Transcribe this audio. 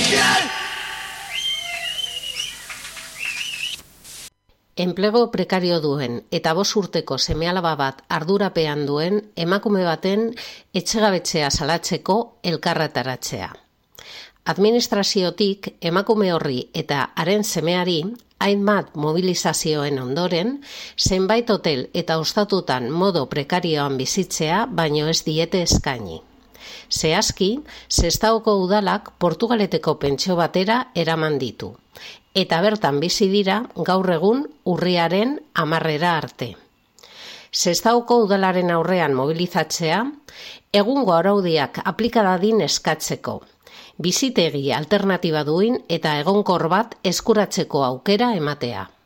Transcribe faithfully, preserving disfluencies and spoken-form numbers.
Enplego prekario duen eta bost urteko seme-alaba bat ardurapean duen emakume baten etxegabetzea salatzeko elkarretaratzea. Administraziotik emakume horri eta haren semeari hainbat mobilizazioen ondoren, zenbait hotel eta ostatutan modo prekarioan bizitzea baino ez diete eskaini. Zehazki, Sestaoko udalak Portugaleteko pentsio batera eraman ditu, eta bertan bizi dira gaur egun urriaren hamarrera arte. Sestaoko udalaren aurrean mobilizatzea, egungo araudiak aplika dadin eskatzeko, bizitegi alternatiba duin eta egonkor bat eskuratzeko aukera ematea.